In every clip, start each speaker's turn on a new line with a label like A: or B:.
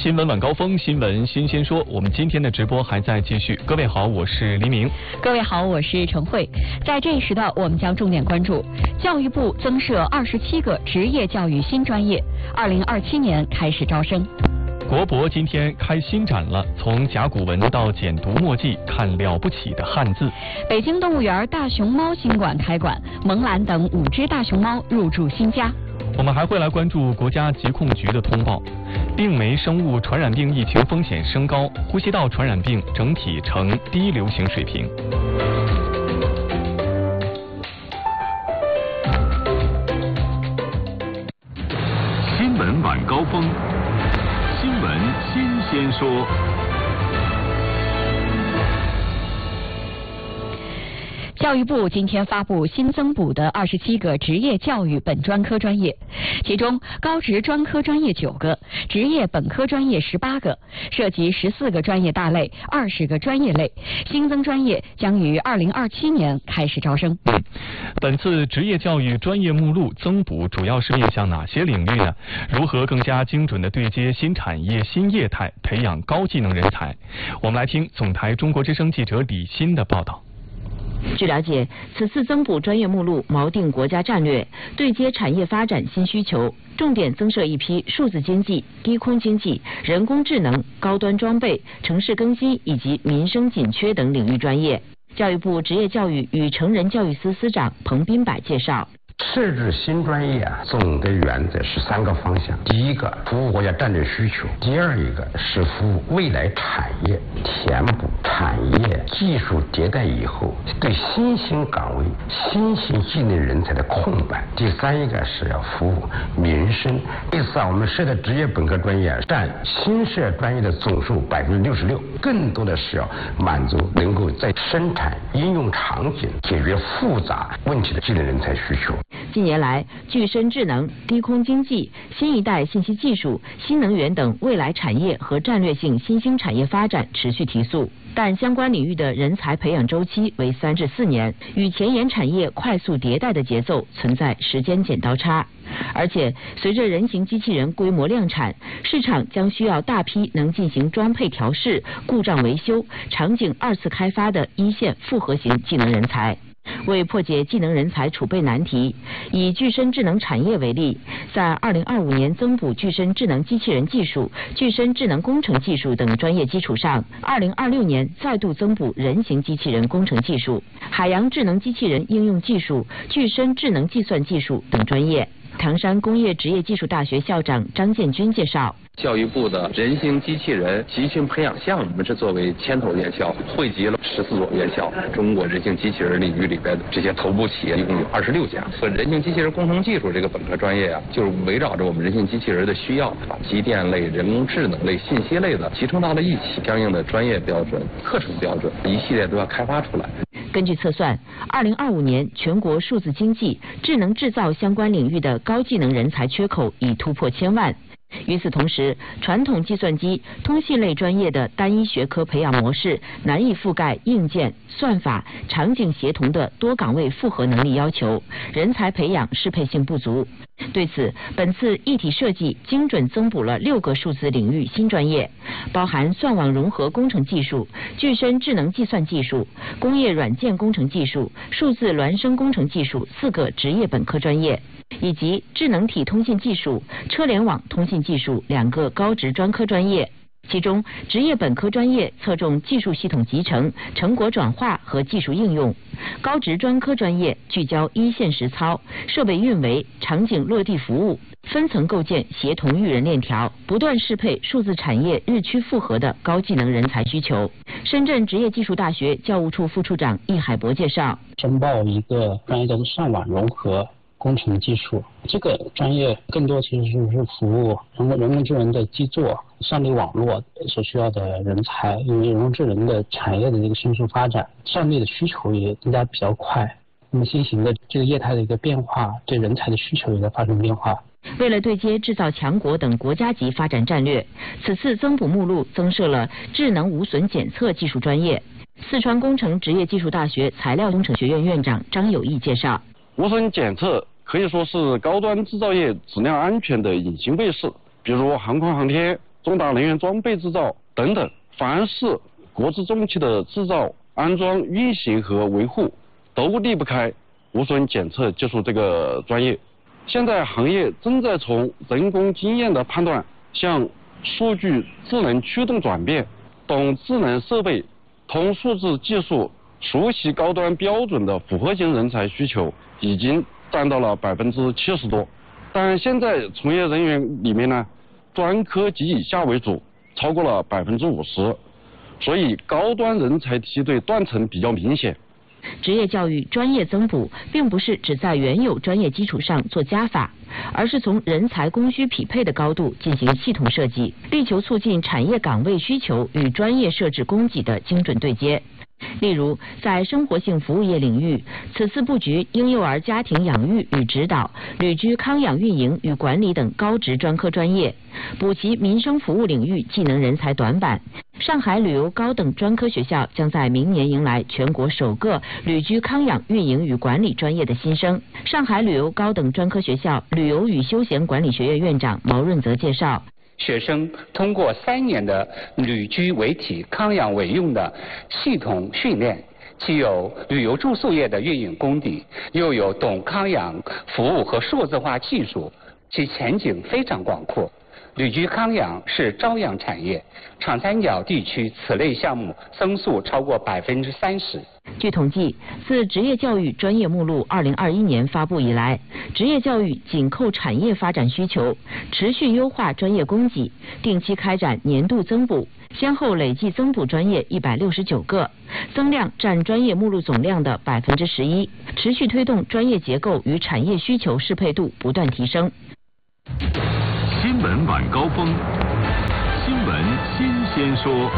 A: 新闻晚高峰，新闻新鲜说。我们今天的直播还在继续。各位好，我是黎明。
B: 各位好，我是陈慧。在这一时段，我们将重点关注教育部增设27个职业教育新专业，2027年开始招生。
A: 国博今天开新展了，从甲骨文到简读墨迹，看了不起的汉字。
B: 北京动物园大熊猫新馆开馆，萌兰等5只大熊猫入住新家。
A: 我们还会来关注国家疾控局的通报，病媒生物传染病疫情风险升高，呼吸道传染病整体呈低流行水平。
C: 新闻晚高峰，新闻新鲜说。
B: 教育部今天发布新增补的27个职业教育本专科专业，其中高职专科专业9个，职业本科专业18个，涉及14个专业大类，20个专业类。新增专业将于2027年开始招生。
A: 本次职业教育专业目录增补主要是面向哪些领域呢？如何更加精准地对接新产业新业态，培养高技能人才？我们来听总台中国之声记者李欣的报道。
D: 据了解，此次增补专业目录锚定国家战略，对接产业发展新需求，重点增设一批数字经济、低空经济、人工智能、高端装备、城市更新以及民生紧缺等领域专业。教育部职业教育与成人教育司司长彭斌柏介绍。
E: 设置新专业总的原则是3个方向：第一个，服务国家战略需求；第二一个是服务未来产业，填补产业技术迭代以后对新兴岗位、新型技能人才的空白；第三一个是要服务民生。这次我们设的职业本科专业占新设专业的总数66%，更多的是要满足能够在生产应用场景解决复杂问题的技能人才需求。
D: 近年来，具身智能、低空经济、新一代信息技术、新能源等未来产业和战略性新兴产业发展持续提速，但相关领域的人才培养周期为3至4年，与前沿产业快速迭代的节奏存在时间剪刀差。而且，随着人形机器人规模量产，市场将需要大批能进行装配调试、故障维修、场景2次开发的一线复合型技能人才。为破解技能人才储备难题，以具身智能产业为例，在2025年增补具身智能机器人技术、具身智能工程技术等专业基础上，2026年再度增补人形机器人工程技术、海洋智能机器人应用技术、具身智能计算技术等专业。唐山工业职业技术大学校长张建军介绍。
F: 教育部的人形机器人集训培养项目是作为牵头院校，汇集了14所院校，中国人形机器人领域里边的这些头部企业一共有26家。和人形机器人工程技术这个本科专业就是围绕着我们人形机器人的需要，把机电类、人工智能类、信息类的集成到了一起，相应的专业标准、课程标准一系列都要开发出来。
D: 根据测算，2025年全国数字经济、智能制造相关领域的高技能人才缺口已突破1000万。与此同时，传统计算机、通信类专业的单一学科培养模式难以覆盖硬件、算法、场景协同的多岗位复合能力要求，人才培养适配性不足。对此，本次一体设计精准增补了6个数字领域新专业，包含算网融合工程技术、具身智能计算技术、工业软件工程技术、数字孪生工程技术4个职业本科专业，以及智能体通信技术、车联网通信技术2个高职专科专业。其中，职业本科专业侧重技术系统集成、成果转化和技术应用；高职专科专业聚焦一线实操、设备运维、场景落地服务，分层构建协同育人链条，不断适配数字产业日趋复合的高技能人才需求。深圳职业技术大学教务处副处长易海博介绍，
G: 申报一个专业叫做上网融合工程技术，这个专业更多其实是服务人工智能的基座、算力网络所需要的人才，因为人工智能的产业的这个迅速发展，算力的需求也增加比较快。那么新型的这个业态的一个变化，对人才的需求也在发生变化。
D: 为了对接制造强国等国家级发展战略，此次增补目录增设了智能无损检测技术专业。四川工程职业技术大学材料工程学院院长张友义介绍，
H: 无损检测可以说是高端制造业质量安全的隐形卫士，比如航空航天、 重大能源装备制造等等，凡是国之重器的制造、安装、运行和维护，都离不开无损检测技术这个专业。现在行业正在从人工经验的判断向数据智能驱动转变，懂智能设备、通数字技术、熟悉高端标准的复合型人才需求已经占到了70%多。但现在从业人员里面呢，专科及以下为主，超过了50%，所以高端人才梯队断层比较明显。
D: 职业教育专业增补并不是只在原有专业基础上做加法，而是从人才供需匹配的高度进行系统设计，力求促进产业岗位需求与专业设置供给的精准对接。例如，在生活性服务业领域，此次布局婴幼儿家庭养育与指导、旅居康养运营与管理等高职专科专业，补齐民生服务领域技能人才短板。上海旅游高等专科学校将在明年迎来全国首个旅居康养运营与管理专业的新生。上海旅游高等专科学校旅游与休闲管理学院院长毛润泽介绍，
I: 学生通过3年的旅居为体、康养为用的系统训练，既有旅游住宿业的运营功底，又有懂康养服务和数字化技术，其前景非常广阔。旅居康养是朝阳产业，长三角地区此类项目增速超过30%。
D: 据统计，自职业教育专业目录2021年发布以来，职业教育紧扣产业发展需求，持续优化专业供给，定期开展年度增补，先后累计增补专业169个，增量占专业目录总量的11%，持续推动专业结构与产业需求适配度不断提升。
C: 新闻晚高峰，新闻新鲜说。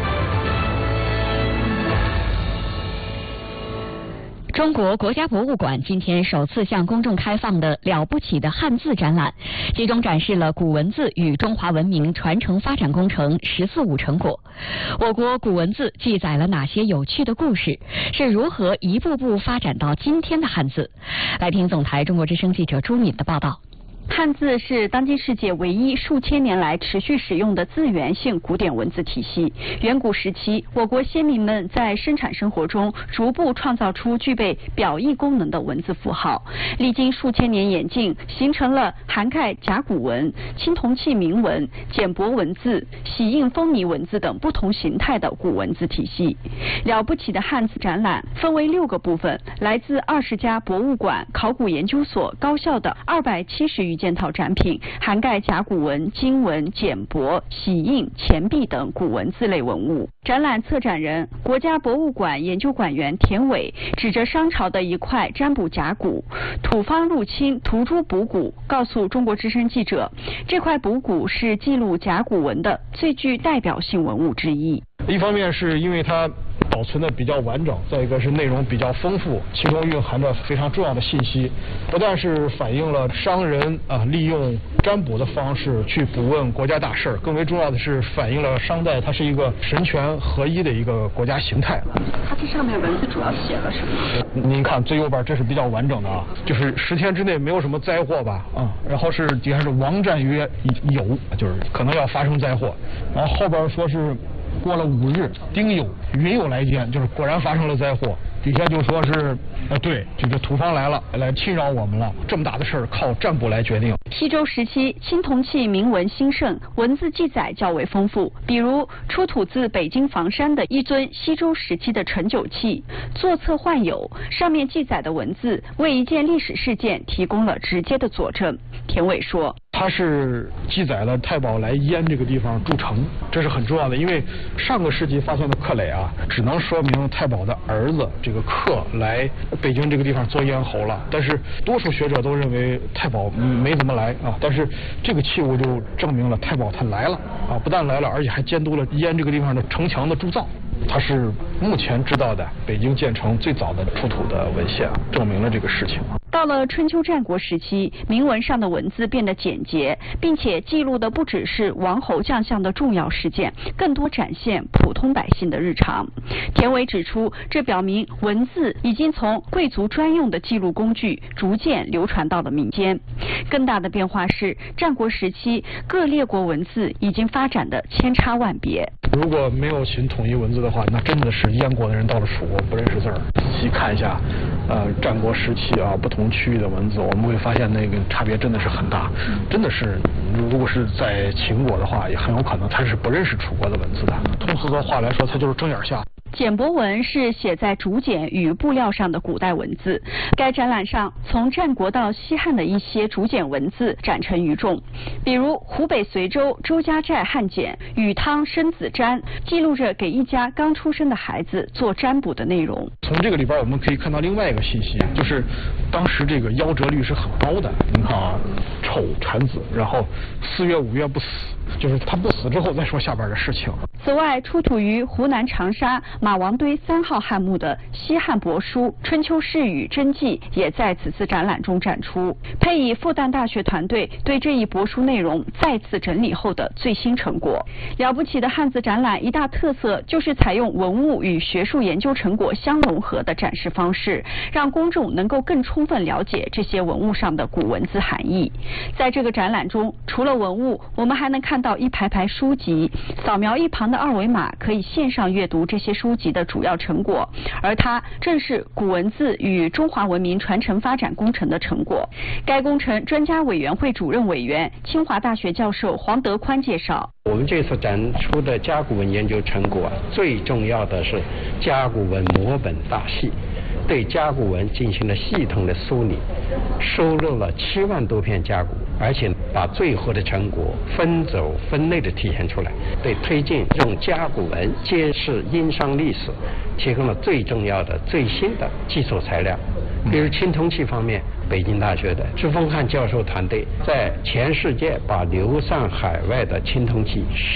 B: 中国国家博物馆今天首次向公众开放的了不起的汉字展览，其中展示了古文字与中华文明传承发展工程“14·5”成果。我国古文字记载了哪些有趣的故事？是如何一步步发展到今天的汉字？来听总台中国之声记者朱敏的报道。
J: 汉字是当今世界唯一数千年来持续使用的字源性古典文字体系。远古时期，我国先民们在生产生活中逐步创造出具备表意功能的文字符号，历经数千年演进，形成了涵盖甲骨文、青铜器铭文、简帛文字、玺印风靡文字等不同形态的古文字体系。了不起的汉字展览分为6个部分，来自20家博物馆、考古研究所、高校的270余件套展品，涵盖甲骨文、金文、简帛、玺印、钱币等古文字类文物。展览策展人、国家博物馆研究馆员田伟指着商朝的一块占卜甲骨，土方入侵，涂诸补骨，告诉中国之声记者，这块补骨是记录甲骨文的最具代表性文物之一。
K: 一方面是因为它保存的比较完整，再一个是内容比较丰富，其中蕴含着非常重要的信息，不但是反映了商人利用占卜的方式去卜问国家大事，更为重要的是反映了商代它是一个神权合一的一个国家形态。
J: 它这上面文字主要写了什么？
K: 您看最右边这是比较完整的啊，就是10天之内没有什么灾祸吧然后是底下是王战曰有，就是可能要发生灾祸，然后后边说是过了5日，丁酉，云有来见，就是果然发生了灾祸。底下就说是对，这个土方来了，来侵扰我们了，这么大的事儿靠占卜来决定。
J: 西周时期，青铜器铭文兴盛，文字记载较为丰富，比如出土自北京房山的一尊西周时期的盛酒器，座侧幻有，上面记载的文字为一件历史事件提供了直接的佐证。田伟说，
K: 它是记载了太保来燕这个地方筑城，这是很重要的，因为上个世纪发现的刻垒只能说明太保的儿子这个克来北京这个地方做咽喉了，但是多数学者都认为太保没怎么来但是这个器物就证明了太保他来了不但来了，而且还监督了燕这个地方的城墙的铸造。它是目前知道的北京建成最早的出土的文献，证明了这个事情。
J: 到了春秋战国时期，铭文上的文字变得简洁，并且记录的不只是王侯将相的重要事件，更多展现普通百姓的日常。田伟指出，这表明文字已经从贵族专用的记录工具逐渐流传到了民间。更大的变化是，战国时期各列国文字已经发展的千差万别。
K: 如果没有寻统一文字的话，那真的是燕国的人到了楚国不认识字儿。仔细看一下，战国时期啊，不同区域的文字，我们会发现那个差别真的是很大。真的是，如果是在秦国的话，也很有可能他是不认识楚国的文字的。通俗的话来说，他就是睁眼瞎。
J: 简帛文是写在竹简与布料上的古代文字。该展览上，从战国到西汉的一些竹简文字展陈于众，比如湖北随州周家寨汉简《禹汤生子占》，记录着给一家刚出生的孩子做占卜的内容。
K: 从这个里边我们可以看到另外一个信息，就是当时这个夭折率是很高的。你看啊，丑产子，然后4月5月不死，就是他不死之后再说下边的事情。
J: 此外，出土于湖南长沙马王堆3号汉墓的西汉帛书《春秋释语真迹》也在此次展览中展出，配以复旦大学团队对这一帛书内容再次整理后的最新成果。了不起的汉字展览一大特色就是采用文物与学术研究成果相融合的展示方式，让公众能够更充分了解这些文物上的古文字含义。在这个展览中，除了文物，我们还能看到一排排书籍，扫描一旁的二维码可以线上阅读这些书籍的主要成果，而它正是古文字与中华文明传承发展工程的成果。该工程专家委员会主任委员、清华大学教授黄德宽介绍，
E: 我们这次展出的甲骨文研究成果，最重要的是甲骨文摹本大系，对甲骨文进行了系统的梳理，收录了7万多篇甲骨，而且把最后的成果分轴分类的体现出来，对推进用甲骨文揭示殷商历史提供了最重要的最新的基础材料。比如青铜器方面，北京大学的朱峰汉教授团队在全世界把流散海外的青铜器